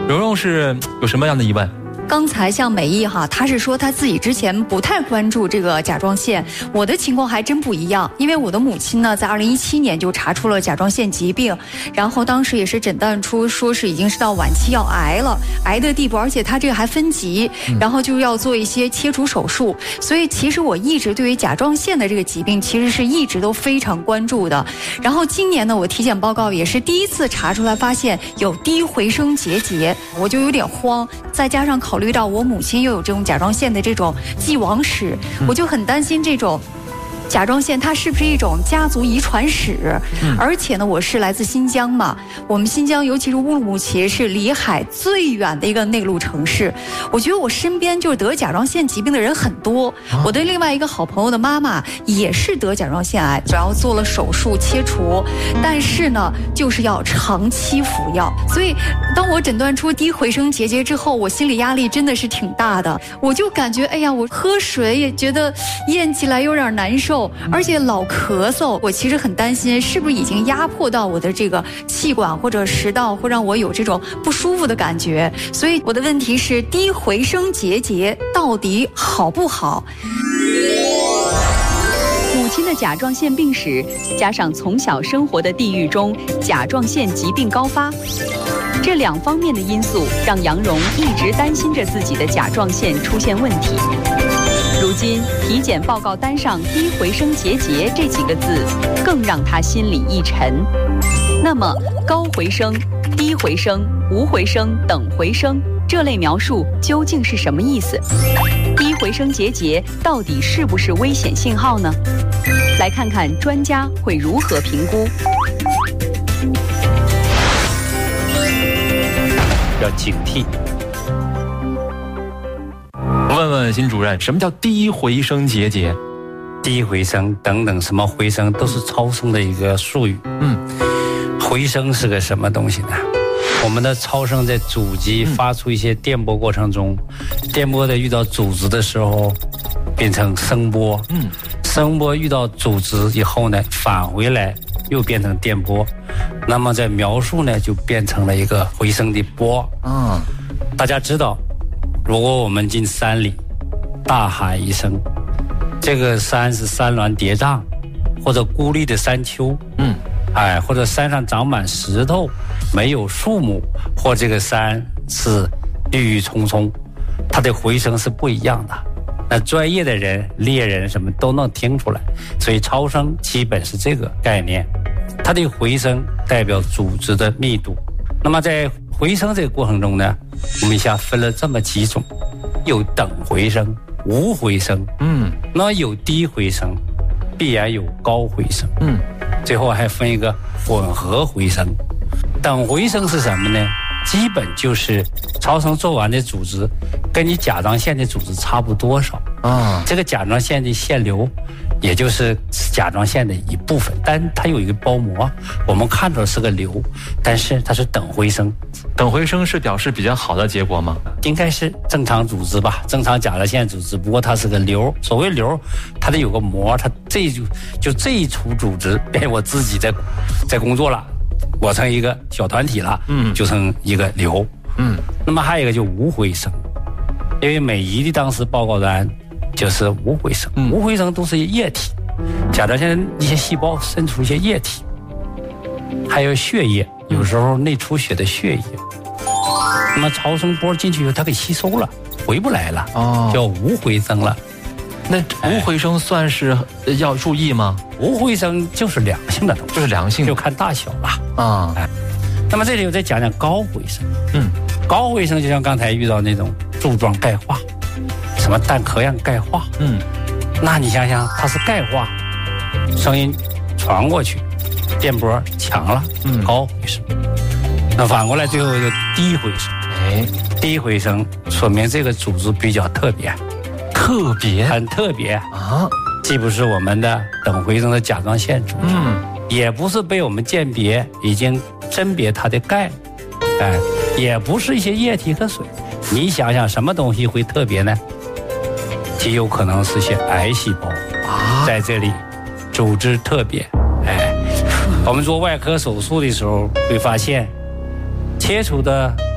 蓉蓉是有什么样的疑问？ 刚才像美意哈，他是说他自己之前不太关注这个甲状腺，我的情况还真不一样，因为我的母亲呢，在2017年就查出了甲状腺疾病，然后当时也是诊断出说是已经是到晚期要癌了，癌的地步，而且他这个还分级，然后就要做一些切除手术，所以其实我一直对于甲状腺的这个疾病其实是一直都非常关注的。然后今年呢，我体检报告也是第一次查出来发现有低回声结节，我就有点慌，再加上考虑到我母亲又有这种甲状腺的这种既往史，我就很担心这种甲状腺它是不是一种家族遗传史？而且呢，我是来自新疆嘛，我们新疆尤其是乌鲁木齐是离海最远的一个内陆城市。我觉得我身边就是得甲状腺疾病的人很多。我的另外一个好朋友的妈妈也是得甲状腺癌，然后做了手术切除，但是呢，就是要长期服药。所以当我诊断出低回声结节之后，我心理压力真的是挺大的。我就感觉，哎呀，我喝水也觉得咽起来有点难受。而且老咳嗽，我其实很担心是不是已经压迫到我的这个气管或者食道，会让我有这种不舒服的感觉。所以我的问题是，低回声结节到底好不好？ 母亲的甲状腺病史，加上从小生活的地域中甲状腺疾病高发，这两方面的因素让杨蓉一直担心着自己的甲状腺出现问题。如今体检报告单上低回声结节这几个字，更让他心里一沉。那么高回声、低回声、无回声、等回声这类描述究竟是什么意思？低回声结节到底是不是危险信号呢？来看看专家会如何评估。 要警惕。 问问辛主任，什么叫低回声结节？ 低回声等等什么回声都是超声的一个术语。回声是个什么东西呢？我们的超声在主极发出一些电波过程中，电波在遇到阻值的时候变成声波，声波遇到阻值以后呢，返回来又变成电波，那么在描述呢就变成了一个回声的波。大家知道，如果我们进山里大喊一声，这个山是山峦叠嶂或者孤立的山丘，或者山上长满石头没有树木，或这个山是郁郁葱葱，它的回声是不一样的。那专业的人猎人什么都能听出来，所以超声基本是这个概念。它的回声代表组织的密度。那么在回声这个过程中呢，我们以下分了这么几种，有等回声、无回声，那么有低回声，必然有高回声，最后还分一个混合回声。等回声是什么呢？基本就是超声做完的组织跟你甲状腺的组织差不多少这个甲状腺的腺瘤也就是甲状腺的一部分，但它有一个包膜，我们看到是个瘤，但是它是等回声。 等回声是表示比较好的结果吗？ 应该是正常组织吧，正常甲状腺组织，不过它是个瘤。所谓瘤，它得有个膜，它这这一处组织变我自己在工作了，我成一个小团体了，就成一个瘤。那么还有一个就无回声，因为美仪的当时报告单就是无回声，无回声都是液体，甲状腺一些细胞渗出一些液体，还有血液，有时候内出血的血液。那么超声波进去以后，它给吸收了，回不来了，叫无回声了。 那无回声算是要注意吗？ 无回声就是良性的东西， 就是良性， 就看大小了。那么这里我再讲讲高回声。高回声就像刚才遇到那种柱状钙化，什么蛋壳样钙化，那你想想，它是钙化，声音传过去，电波强了，高回声。那反过来最后就低回声。低回声说明这个组织比较特别，很特别啊，既不是我们的等回声的甲状腺组织，也不是被我们鉴别已经甄别它的钙，也不是一些液体和水。你想想什么东西会特别呢？极有可能是些癌细胞在这里组织特别。我们做外科手术的时候会发现，切除的